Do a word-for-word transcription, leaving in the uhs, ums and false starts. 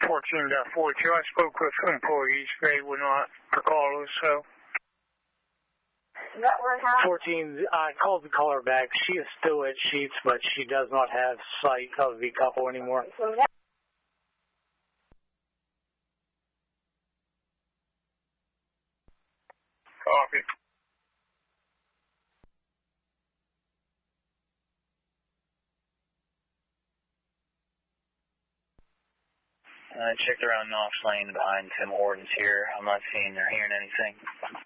fourteen forty-two. I spoke with employees. They would not recall us, so. What word, huh? fourteen, I called the caller back. She is still at Sheets, but she does not have sight of the couple anymore. So that Copy. I checked around Knox Lane behind Tim Hortons here. I'm not seeing or hearing anything.